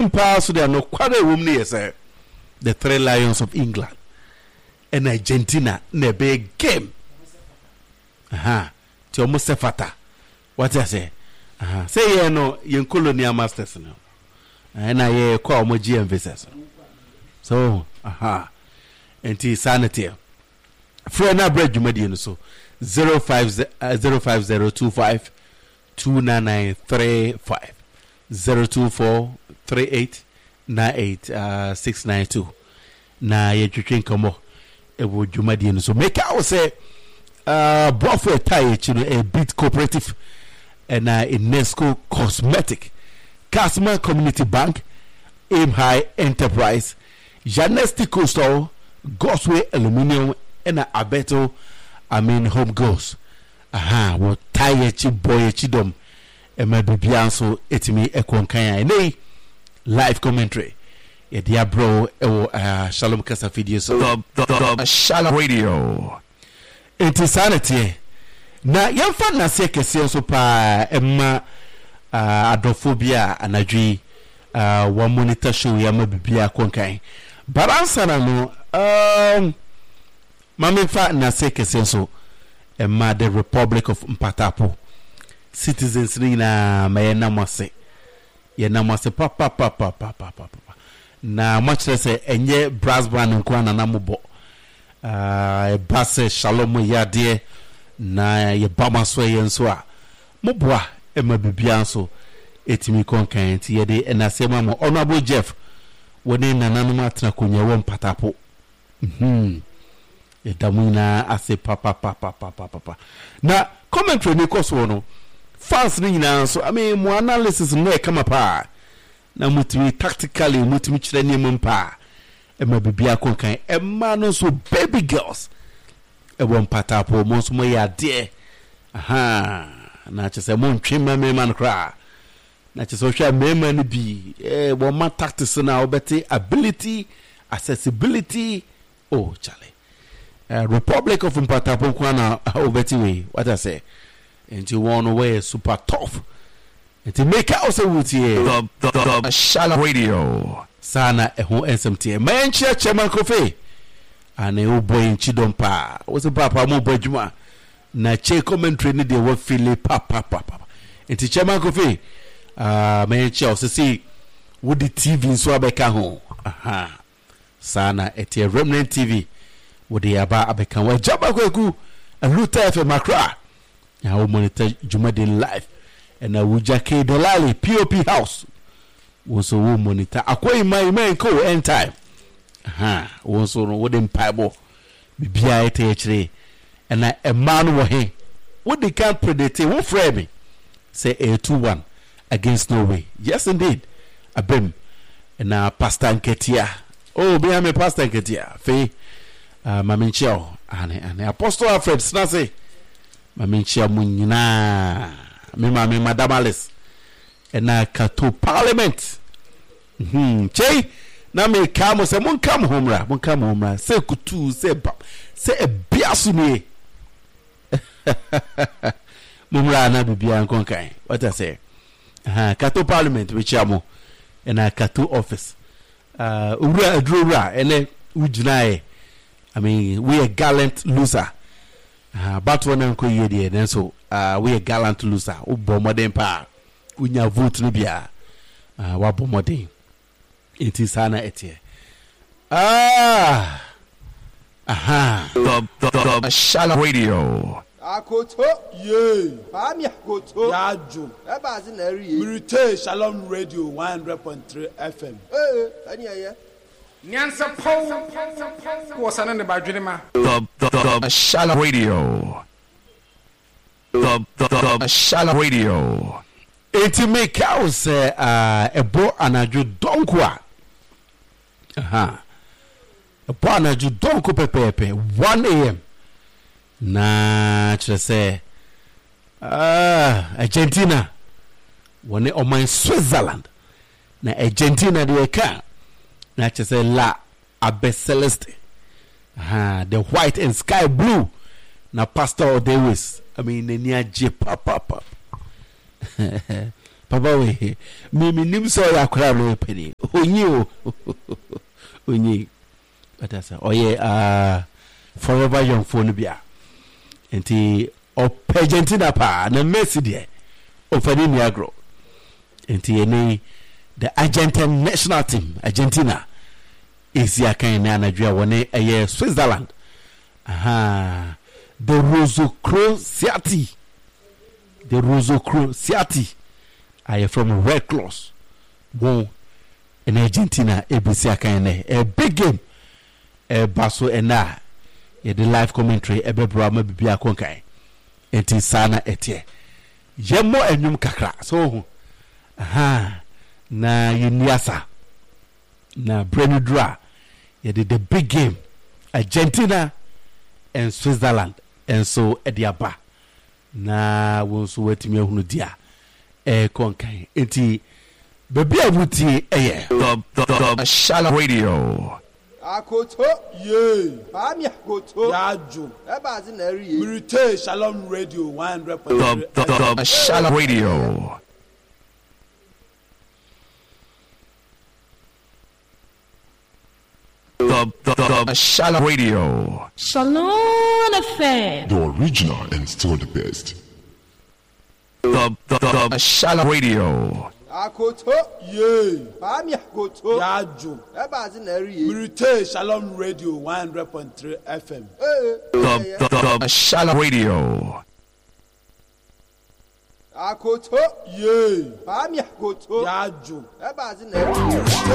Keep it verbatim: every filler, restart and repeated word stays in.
pass there no quite a woman here, sir. The Three Lions of England and Argentina, ne big game. Aha, to almost a fata. What I say? Aha, say you know, you colonial masters now. And I call my G M visitors. So, aha, and T sanity. Friend, I bread you median so zero five zero five zero two five two nine nine three five zero two four three eight nine eight six nine two. Na ye twetwen komo e wo dwumadi no so make I say uh Brofo tie chi no a bit cooperative and uh Inesco Cosmetic Casma Community Bank Aim High Enterprise Janesti Coastal Gosway Aluminium and uh, Abeto I mean Home Goes aha wo tie chi boy chi dom e ma bibia so etimi ekonkan an nei live commentary yeah, dear bro, uh, Shalom Kasa video so the, the, the, the Shalom Radio. It is sanity. Na yamfa na se kese so pa emma uh, adophobia anadwi uh, one monitor show yama bibia konkan. Baransa na no um mamfa na se kese so emma the Republic of Mpatapo. Citizens ni na mayena mwase. Yena mwase pa pa pa pa pa pa pa. Na much less enye brass band nkwa na namubo uh basse Shalom ya de na ye bama so ye nso a moboa e ma bibia nso etimi konkan ti ye de enasema mo honorable Jeff woni nananum atena konya wo Mpatapo mhm e damuna ase papa papa papa papa na commentary ni koso no fans ni nyina nso I mean mo analysis no e kama pa na mutimi tactically mutimi chire ni mpa e ma bibia konkan e ma no so baby girls e wo Mpatapo mo so mo ya de aha na chese mo ntwema me man kra na chese hwa me man bi e wo ma tactics na obeti ability accessibility oh chale uh, Republic of Mpatapo kwana obeti we what I say and you want way super tough. It make also with you the the, the, the Shalom Radio. Sana e ho S M T. Man church man kofe. Ane o boy nchidom pa. Was papa mo bojuma. Na che commentary ni de wo feel papa papa. Enti chairman kofe. Ah man church so see wo di T V nso abeka ho. Aha. Sana eti Remnant T V. Wo de aba abeka wa jaba kwaku. Aluta F M Accra. Ya wo monitor Jumade live. And a Wujake Dolali P O P house was a woman monitor. Akwai my man ko end time. Aha, was on wooden pipe. Bibia ete and a man wa he. What they can't predict, won't frame me. Say a two one against Norway. Yes, indeed. A bim. And now Pastor Nketia. Oh, be me Pastor Nketia. Fe, uh, Maminchao. And Apostle Alfred Snase. Maminchao Munina. Me ma me Madam Alice and na kato parliament mhm che na me kam se mon kam homra mon kam homra se kutu se ba se e biasu ni mumra na bibia nkonkan what I say aha kato parliament we chamo and na kato office uh ura adrura ene ujinae I mean we a gallant loser uh but one nko yede then so uh we a gallant loser o bomodem pa unya vote no bia uh wa bomodem it is ana etie ah aha the the, the, the Shalom Radio akoto ye ami akoto ya ju e ba si na ri ye mirite Shalom Radio one hundred point three F M eh ani aye Nyansa po was an ba dwene the the the, the Shalom Radio the the the, the Shalom Radio it make house uh ebo anaju donkwa aha ebo anaju donko pepepe one A M na chese ah Argentina wone oman Switzerland na Argentina de ka na chese la abe celeste ah the white and sky blue na Pastor Odewis I mean nenia je papa papa papa we me me nim so ya kwara lo peni onyi o onyi atasa oye ah forever young phone bia enti o Argentina pa na Messi de o fani ni agro enti eni the Argentine national team Argentina is ya kan na anadwa woni eye Switzerland aha the Rosocrosiati the Rosocrosiati are from Red Cross bon in Argentina A B C kan a big game e baso ena ye the live commentary e bebra ma bibia konkan enti sana etie yemo enum kakra so aha na yuniasa na Brenudra ye did the big game Argentina and Switzerland and so ediaba na wonso wetimi ehunu dia e konkan enti bebia wuti eye The, the, the, the Shallow Radio. Akoto ye Ami akoto Yaju Eba zi na ri ye Mirite Shalom Radio one hundred point three The, the, the, the Shallow Radio. The, the, the, the Shallow Radio. Shalom F M. The original and still the best. The, the, the, the Shallow Radio. Akoto ye Ami akoto Yaju Eba zi na ri ye Mirite Shalom Radio one hundred point three F M. The, the, the, the Shallow Radio. Akoto ye Ami akoto Yaju Eba zi na ri ye